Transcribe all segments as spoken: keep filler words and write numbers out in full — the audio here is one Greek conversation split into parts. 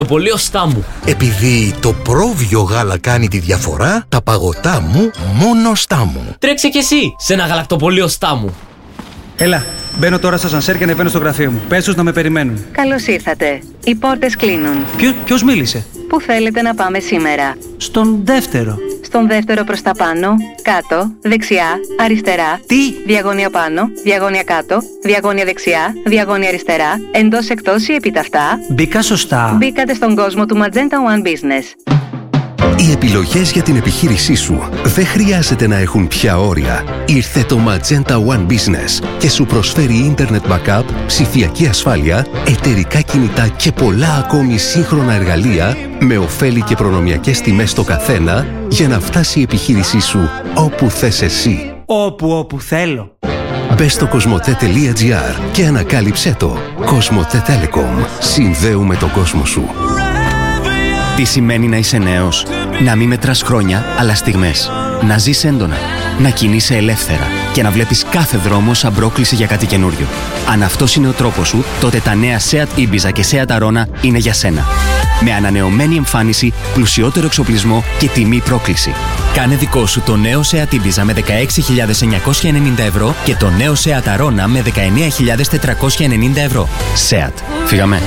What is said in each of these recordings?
Πολύ οστά μου. Επειδή το πρόβιο γάλα κάνει τη διαφορά, τα παγωτά μου μόνο οστά μου. Τρέξε κι εσύ σε ένα γαλακτοπολείο οστά μου. Έλα, μπαίνω τώρα στο ασανσέρ και ανεβαίνω στο γραφείο μου. Πες τους να με περιμένουν. Καλώς ήρθατε. Οι πόρτες κλείνουν. Ποιο, ποιος μίλησε? Πού θέλετε να πάμε σήμερα? Στον δεύτερο. Στον δεύτερο προς τα πάνω, κάτω, δεξιά, αριστερά. Τι? Διαγώνια πάνω, διαγώνια κάτω, διαγώνια δεξιά, διαγώνια αριστερά, εντός εκτός ή επιταυτά. Μπήκα σωστά. Μπήκατε στον κόσμο του Magenta One Business. Οι επιλογές για την επιχείρησή σου δεν χρειάζεται να έχουν πια όρια. Ήρθε το Magenta One Business και σου προσφέρει Internet Backup, ψηφιακή ασφάλεια, εταιρικά κινητά και πολλά ακόμη σύγχρονα εργαλεία με ωφέλη και προνομιακές τιμές στο καθένα για να φτάσει η επιχείρησή σου όπου θες εσύ. Όπου όπου θέλω. Μπες στο κοσμοτέ τελεία τζι άρ και ανακάλυψέ το. Κοσμοτέ Telecom. Συνδέουμε τον κόσμο σου. Τι σημαίνει να είσαι νέος? Να μην μετράς χρόνια, αλλά στιγμές. Να ζεις έντονα. Να κινείσαι ελεύθερα. Και να βλέπεις κάθε δρόμο σαν πρόκληση για κάτι καινούριο. Αν αυτός είναι ο τρόπος σου, τότε τα νέα Seat Ibiza και Seat Arona είναι για σένα. Με ανανεωμένη εμφάνιση, πλουσιότερο εξοπλισμό και τιμή πρόκληση. Κάνε δικό σου το νέο Seat Ibiza με δεκαέξι χιλιάδες εννιακόσια ενενήντα ευρώ και το νέο Seat Arona με δεκαεννέα χιλιάδες τετρακόσια ενενήντα ευρώ. Seat. Φύγαμε.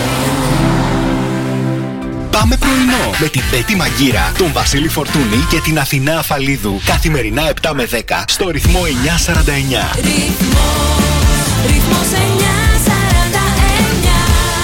Πάμε πρωινό με την Πέτη Μαγκύρα, τον Βασίλη Φορτούνη και την Αθηνά Αφαλίδου. Καθημερινά επτά με δέκα στο ρυθμό εννιακόσια σαράντα εννιά. Ρυθμός, ρυθμός εννιακόσια σαράντα εννιά.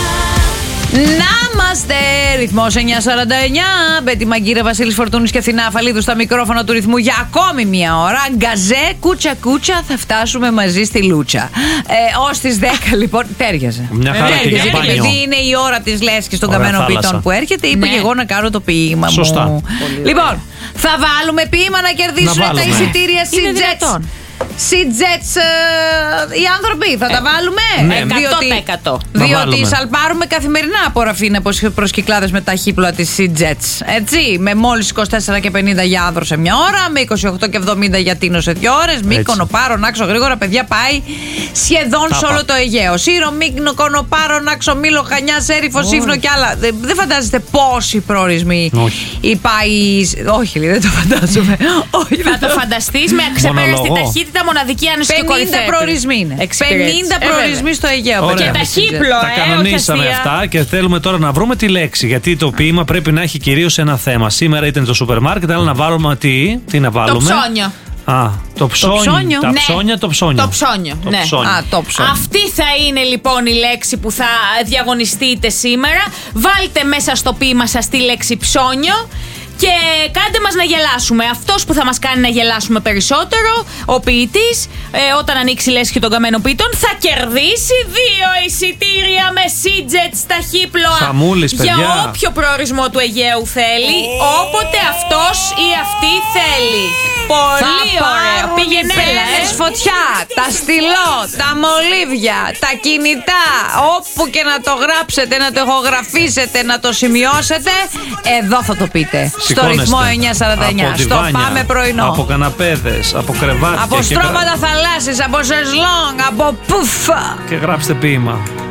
Να είμαστε! Ρυθμός εννιακόσια σαράντα εννιά. Πέτη Μαγκύρα, Βασίλης Φορτούνης και Αθηνά Αφαλίδου στα μικρόφωνα του ρυθμού για ακόμη μία ώρα. Γκαζέ, κούτσα κούτσα, θα φτάσουμε μαζί στη Λούτσα. Ε, ως τις δέκα λοιπόν. Τέριαζε. Μια χαρά και για μπάνιο. Επειδή είναι η ώρα της λέσχης των καμένων ποιητών που έρχεται, είπα ναι. και εγώ να κάνω το ποίημα μου. Σωστά. Λοιπόν, θα βάλουμε ποίημα να κερδίσουν τα εισιτήρια Sea-Jets. Sea-Jets, οι άνθρωποι, θα τα βάλουμε. Ναι, εκατό τοις εκατό. Διότι σαλπάρουμε καθημερινά από ραφίνα προσκυκλάδες με ταχύπλοα της Sea-Jets. Έτσι, με μόλις είκοσι τέσσερα και πενήντα για άνδρο σε μια ώρα, με είκοσι οκτώ και εβδομήντα για Τίνο σε δύο ώρες. Μύκονο, Πάρο, Νάξο, γρήγορα παιδιά πάει σχεδόν Τάπα. σε όλο το Αιγαίο. Σύρο, Μύκονο, Πάρο, Νάξο, Μήλο, Χανιά, Σέριφο, Σύφνο και άλλα. Δεν, δεν φαντάζεστε πόσοι προορισμοί υπάρχει. Όχι, δεν το φαντάζομαι. Όχι, θα το φανταστείς με αξεπέραστη ταχύτητα. Μοναδική άνεση και κορυφαία. πενήντα προορισμοί είναι. πενήντα προορισμοί στο Αιγαίο. Ωραία. Και ταχύπλο, Τα ε, κανονίσαμε αυτά και θέλουμε τώρα να βρούμε τη λέξη. Γιατί το ποίημα πρέπει να έχει κυρίως ένα θέμα. Σήμερα ήταν το σούπερ μάρκετ, αλλά να βάλουμε τι, τι να βάλουμε. Το ψώνιο. Α, το ψώνιο. Το ψώνιο. Τα ναι. ψώνια, το ψώνιο. Το ψώνιο. Το ναι. ψώνιο. Α, το ψώνιο. Αυτή θα είναι λοιπόν η λέξη που θα διαγωνιστείτε σήμερα. Βάλτε μέσα στο ποίημα σας τη λέξη ψώνιο. Και κάντε μας να γελάσουμε. Αυτός που θα μας κάνει να γελάσουμε περισσότερο, ο ποιητής, ε, όταν ανοίξει λέσχη των καμένων ποιητών, θα κερδίσει δύο εισιτήρια με Sea-Jets ταχύπλοα. Χαμούλης, παιδιά. Για όποιο προορισμό του Αιγαίου θέλει, όποτε αυτός ή αυτή θέλει. Πολύ ωραία. Πήγαινε φωτιά, τα στυλό, τα μολύβια, τα κινητά, όπου και να το γράψετε, να το ηχογραφήσετε, να το σημειώσετε, εδώ θα το πείτε. Στο ρυθμό εννιακόσια σαράντα εννιά. Από στο διβάνια, πάμε πρωινό. Από καναπέδες, από κρεβάτια. Από στρώματα γρα... θαλάσσης, από σεζλόγκ, από πουφα. Και γράψτε ποίημα.